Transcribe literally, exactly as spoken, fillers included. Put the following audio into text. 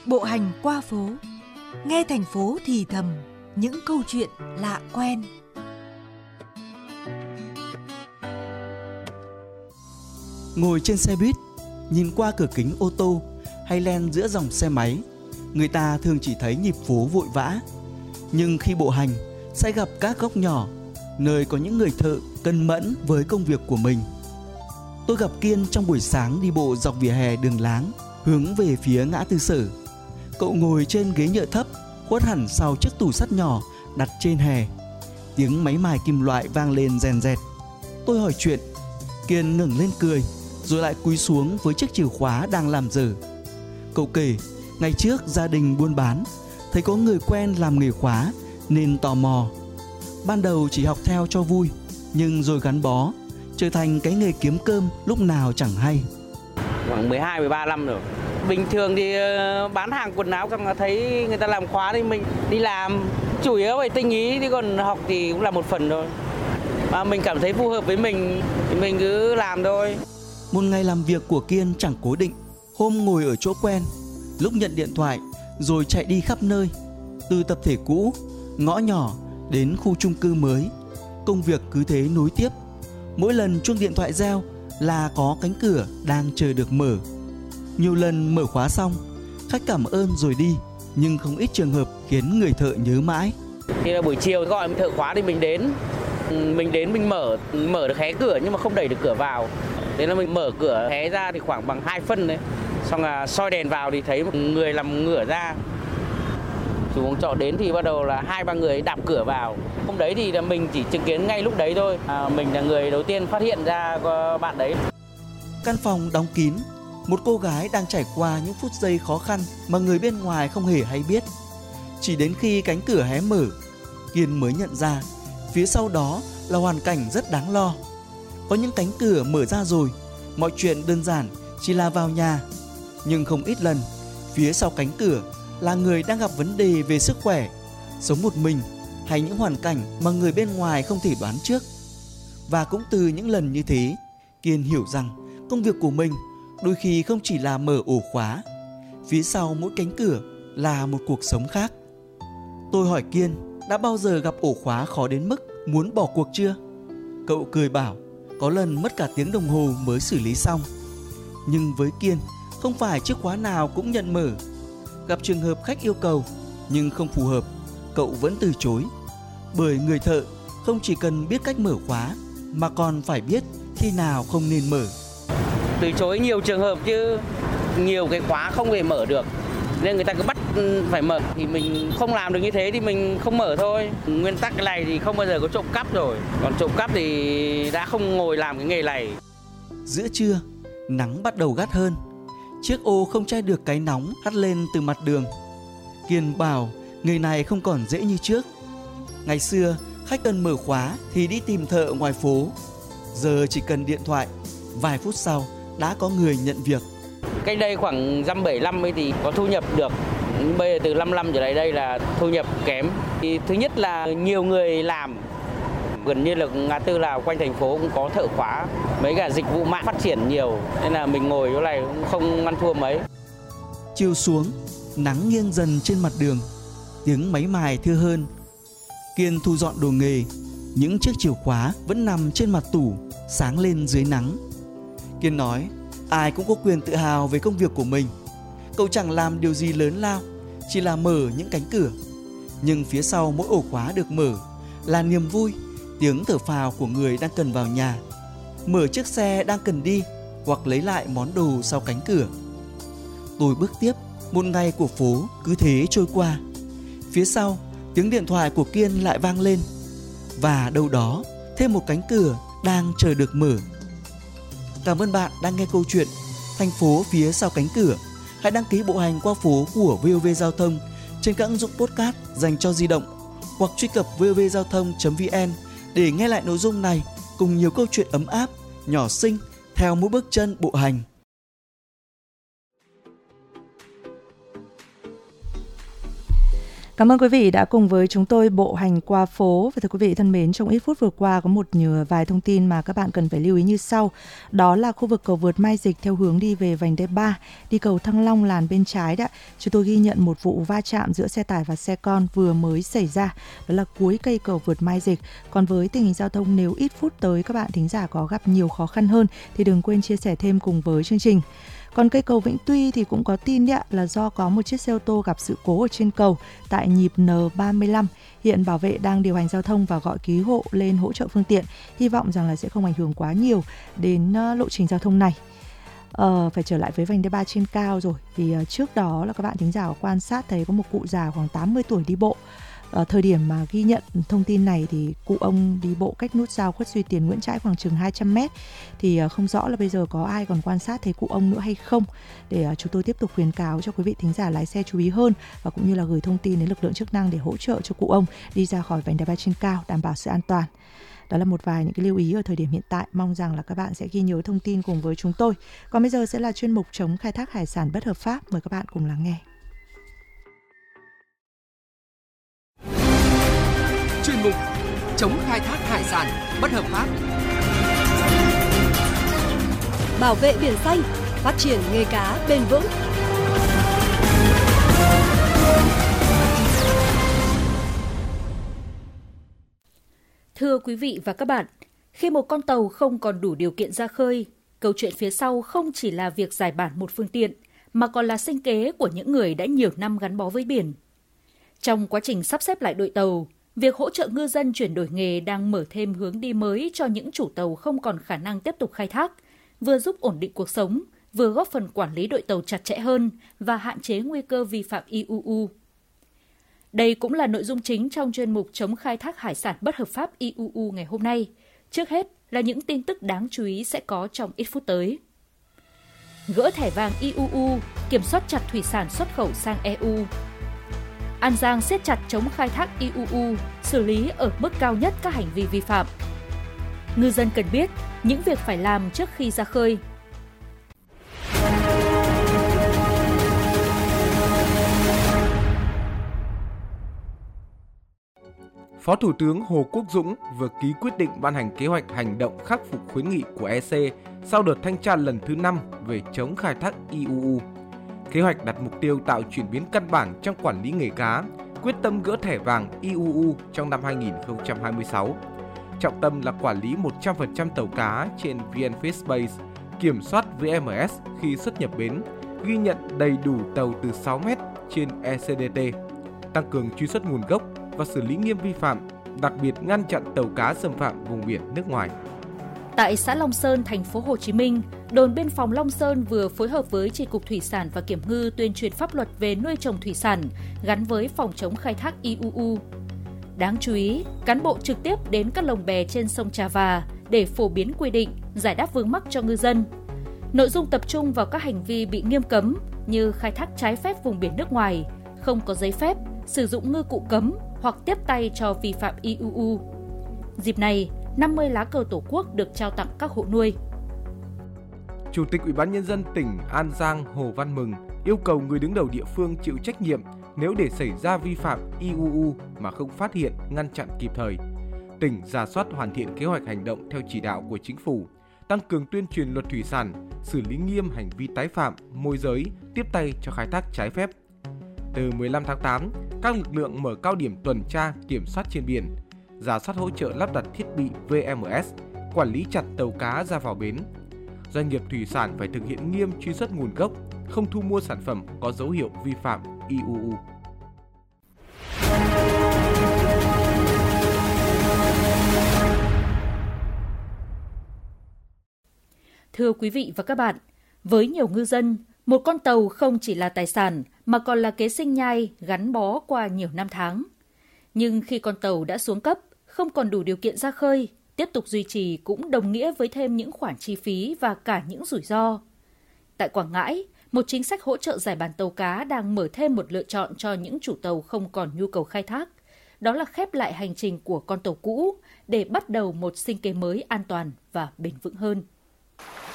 Bộ hành qua phố, nghe thành phố thì thầm những câu chuyện lạ quen. Ngồi trên xe buýt, nhìn qua cửa kính ô tô hay len giữa dòng xe máy, người ta thường chỉ thấy nhịp phố vội vã. Nhưng khi bộ hành, sẽ gặp các góc nhỏ, nơi có những người thợ cân mẫn với công việc của mình. Tôi gặp Kiên trong buổi sáng đi bộ dọc vỉa hè đường Láng, hướng về phía ngã tư Sở. Cậu ngồi trên ghế nhựa thấp, khuất hẳn sau chiếc tủ sắt nhỏ đặt trên hè. Tiếng máy mài kim loại vang lên rèn rẹt. Tôi hỏi chuyện, Kiên ngẩng lên cười, rồi lại cúi xuống với chiếc chìa khóa đang làm dở. Cậu kể, ngày trước gia đình buôn bán, thấy có người quen làm nghề khóa nên tò mò. Ban đầu chỉ học theo cho vui, nhưng rồi gắn bó, trở thành cái nghề kiếm cơm lúc nào chẳng hay. Khoảng mười hai mười ba năm rồi. Bình thường thì bán hàng quần áo, xong thấy người ta làm khóa thì mình đi làm, chủ yếu về tinh ý, chứ còn học thì cũng là một phần thôi. Mà mình cảm thấy phù hợp với mình thì mình cứ làm thôi. Một ngày làm việc của Kiên chẳng cố định. Hôm ngồi ở chỗ quen, lúc nhận điện thoại, rồi chạy đi khắp nơi. Từ tập thể cũ, ngõ nhỏ đến khu chung cư mới, công việc cứ thế nối tiếp. Mỗi lần chuông điện thoại reo là có cánh cửa đang chờ được mở. Nhiều lần mở khóa xong, khách cảm ơn rồi đi, nhưng không ít trường hợp khiến người thợ nhớ mãi. Thì là buổi chiều gọi thợ khóa thì mình đến, mình đến mình mở mở được hé cửa nhưng mà không đẩy được cửa vào. Thế là mình mở cửa hé ra thì khoảng bằng hai phân đấy. Xong là soi đèn vào thì thấy một người làm ngửa ra. Chủ phòng trọ đến thì bắt đầu là hai ba người đạp cửa vào. Hôm đấy thì là mình chỉ chứng kiến ngay lúc đấy thôi. À, mình là người đầu tiên phát hiện ra bạn đấy. Căn phòng đóng kín, một cô gái đang trải qua những phút giây khó khăn mà người bên ngoài không hề hay biết. Chỉ đến khi cánh cửa hé mở, Kiên mới nhận ra phía sau đó là hoàn cảnh rất đáng lo. Có những cánh cửa mở ra rồi, mọi chuyện đơn giản chỉ là vào nhà. Nhưng không ít lần, phía sau cánh cửa là người đang gặp vấn đề về sức khỏe, sống một mình, hay những hoàn cảnh mà người bên ngoài không thể đoán trước. Và cũng từ những lần như thế, Kiên hiểu rằng công việc của mình đôi khi không chỉ là mở ổ khóa. Phía sau mỗi cánh cửa là một cuộc sống khác. Tôi hỏi Kiên đã bao giờ gặp ổ khóa khó đến mức muốn bỏ cuộc chưa? Cậu cười bảo có lần mất cả tiếng đồng hồ mới xử lý xong. Nhưng với Kiên, không phải chiếc khóa nào cũng nhận mở. Gặp trường hợp khách yêu cầu nhưng không phù hợp, cậu vẫn từ chối. Bởi người thợ không chỉ cần biết cách mở khóa mà còn phải biết khi nào không nên mở. Từ chối nhiều trường hợp chứ, nhiều cái khóa không thể mở được nên người ta cứ bắt phải mở, thì mình không làm được như thế thì mình không mở thôi. Nguyên tắc cái này thì không bao giờ có trộm cắp rồi, còn trộm cắp thì đã không ngồi làm cái nghề này. Giữa trưa, nắng bắt đầu gắt hơn. Chiếc ô không che được cái nóng hắt lên từ mặt đường. Kiên bảo nghề này không còn dễ như trước. Ngày xưa, khách cần mở khóa thì đi tìm thợ ngoài phố. Giờ chỉ cần điện thoại, vài phút sau đã có người nhận việc. Cách đây khoảng dăm bảy năm ấy thì có thu nhập được. Bây giờ từ năm năm trở lại đây là thu nhập kém. Thì thứ nhất là nhiều người làm, gần như là ngã tư nào quanh thành phố cũng có thợ khóa. Mấy cả dịch vụ mạng phát triển nhiều nên là mình ngồi chỗ này cũng không ăn thua mấy. Chiều xuống, nắng nghiêng dần trên mặt đường, tiếng máy mài thưa hơn. Kiên thu dọn đồ nghề, những chiếc chìa khóa vẫn nằm trên mặt tủ, sáng lên dưới nắng. Kiên nói, ai cũng có quyền tự hào về công việc của mình. Cậu chẳng làm điều gì lớn lao, chỉ là mở những cánh cửa. Nhưng phía sau mỗi ổ khóa được mở là niềm vui, tiếng thở phào của người đang cần vào nhà, mở chiếc xe đang cần đi, hoặc lấy lại món đồ sau cánh cửa. Tôi bước tiếp, một ngày của phố cứ thế trôi qua. Phía sau, tiếng điện thoại của Kiên lại vang lên. Và đâu đó, thêm một cánh cửa đang chờ được mở. Cảm ơn bạn đang nghe câu chuyện Thành phố phía sau cánh cửa. Hãy đăng ký bộ hành qua phố của vê o vê Giao thông trên các ứng dụng podcast dành cho di động, hoặc truy cập vê o vê giao thông chấm vê en để nghe lại nội dung này cùng nhiều câu chuyện ấm áp, nhỏ xinh theo mỗi bước chân bộ hành. Cảm ơn quý vị đã cùng với chúng tôi bộ hành qua phố. Và thưa quý vị thân mến, trong ít phút vừa qua có một vài thông tin mà các bạn cần phải lưu ý như sau. Đó là khu vực cầu vượt Mai Dịch theo hướng đi về vành đai ba, đi cầu Thăng Long làn bên trái đã. Chúng tôi ghi nhận một vụ va chạm giữa xe tải và xe con vừa mới xảy ra. Đó là cuối cây cầu vượt Mai Dịch. Còn với tình hình giao thông, nếu ít phút tới các bạn thính giả có gặp nhiều khó khăn hơn thì đừng quên chia sẻ thêm cùng với chương trình. Còn cây cầu Vĩnh Tuy thì cũng có tin đấy ạ, là do có một chiếc xe ô tô gặp sự cố ở trên cầu tại nhịp N ba mươi lăm. Hiện bảo vệ đang điều hành giao thông và gọi cứu hộ lên hỗ trợ phương tiện. Hy vọng rằng là sẽ không ảnh hưởng quá nhiều đến lộ trình giao thông này. Ờ, phải trở lại với vành đai ba trên cao rồi. Vì uh, trước đó là các bạn thính giả quan sát thấy có một cụ già khoảng tám mươi tuổi đi bộ. Ở thời điểm mà ghi nhận thông tin này thì cụ ông đi bộ cách nút giao Khuất Duy Tiến Nguyễn Trãi khoảng chừng hai trăm mét. Thì không rõ là bây giờ có ai còn quan sát thấy cụ ông nữa hay không, để chúng tôi tiếp tục khuyến cáo cho quý vị thính giả lái xe chú ý hơn, và cũng như là gửi thông tin đến lực lượng chức năng để hỗ trợ cho cụ ông đi ra khỏi vành đai ba trên cao, đảm bảo sự an toàn. Đó là một vài những cái lưu ý ở thời điểm hiện tại. Mong rằng là các bạn sẽ ghi nhớ thông tin cùng với chúng tôi. Còn bây giờ sẽ là chuyên mục chống khai thác hải sản bất hợp pháp. Mời các bạn cùng lắng nghe. Chuyên mục chống khai thác hải sản bất hợp pháp, bảo vệ biển xanh, phát triển nghề cá bền vững. Thưa quý vị và các bạn, khi một con tàu không còn đủ điều kiện ra khơi, câu chuyện phía sau không chỉ là việc giải bản một phương tiện, mà còn là sinh kế của những người đã nhiều năm gắn bó với biển. Trong quá trình sắp xếp lại đội tàu, việc hỗ trợ ngư dân chuyển đổi nghề đang mở thêm hướng đi mới cho những chủ tàu không còn khả năng tiếp tục khai thác, vừa giúp ổn định cuộc sống, vừa góp phần quản lý đội tàu chặt chẽ hơn và hạn chế nguy cơ vi phạm I U U. Đây cũng là nội dung chính trong chuyên mục chống khai thác hải sản bất hợp pháp I U U ngày hôm nay. Trước hết là những tin tức đáng chú ý sẽ có trong ít phút tới. Gỡ thẻ vàng I U U, kiểm soát chặt thủy sản xuất khẩu sang E U. An Giang siết chặt chống khai thác I U U, xử lý ở mức cao nhất các hành vi vi phạm. Ngư dân cần biết những việc phải làm trước khi ra khơi. Phó Thủ tướng Hồ Quốc Dũng vừa ký quyết định ban hành kế hoạch hành động khắc phục khuyến nghị của E C sau đợt thanh tra lần thứ năm về chống khai thác I U U. Kế hoạch đặt mục tiêu tạo chuyển biến căn bản trong quản lý nghề cá, quyết tâm gỡ thẻ vàng I U U trong năm hai nghìn không trăm hai mươi sáu. Trọng tâm là quản lý một trăm phần trăm tàu cá trên vê en Fishbase, kiểm soát vê em ét khi xuất nhập bến, ghi nhận đầy đủ tàu từ sáu mét trên E C D T, tăng cường truy xuất nguồn gốc và xử lý nghiêm vi phạm, đặc biệt ngăn chặn tàu cá xâm phạm vùng biển nước ngoài. Tại xã Long Sơn, thành phố Hồ Chí Minh, đồn biên phòng Long Sơn vừa phối hợp với Chi cục Thủy sản và Kiểm ngư tuyên truyền pháp luật về nuôi trồng thủy sản gắn với phòng chống khai thác I U U. Đáng chú ý, cán bộ trực tiếp đến các lồng bè trên sông Trà Và để phổ biến quy định, giải đáp vướng mắc cho ngư dân. Nội dung tập trung vào các hành vi bị nghiêm cấm như khai thác trái phép vùng biển nước ngoài, không có giấy phép, sử dụng ngư cụ cấm hoặc tiếp tay cho vi phạm I U U. Dịp này, năm mươi lá cờ Tổ quốc được trao tặng các hộ nuôi. Chủ tịch Ủy ban Nhân dân tỉnh An Giang Hồ Văn Mừng yêu cầu người đứng đầu địa phương chịu trách nhiệm nếu để xảy ra vi phạm I U U mà không phát hiện, ngăn chặn kịp thời. Tỉnh rà soát hoàn thiện kế hoạch hành động theo chỉ đạo của Chính phủ, tăng cường tuyên truyền luật thủy sản, xử lý nghiêm hành vi tái phạm, môi giới, tiếp tay cho khai thác trái phép. Từ mười lăm tháng tám, các lực lượng mở cao điểm tuần tra, kiểm soát trên biển, rà soát hỗ trợ lắp đặt thiết bị vê em ét, quản lý chặt tàu cá ra vào bến. Doanh nghiệp thủy sản phải thực hiện nghiêm truy xuất nguồn gốc, không thu mua sản phẩm có dấu hiệu vi phạm I U U. Thưa quý vị và các bạn, với nhiều ngư dân, một con tàu không chỉ là tài sản mà còn là kế sinh nhai gắn bó qua nhiều năm tháng. Nhưng khi con tàu đã xuống cấp, không còn đủ điều kiện ra khơi, tiếp tục duy trì cũng đồng nghĩa với thêm những khoản chi phí và cả những rủi ro. Tại Quảng Ngãi, một chính sách hỗ trợ giải bản tàu cá đang mở thêm một lựa chọn cho những chủ tàu không còn nhu cầu khai thác. Đó là khép lại hành trình của con tàu cũ để bắt đầu một sinh kế mới an toàn và bền vững hơn.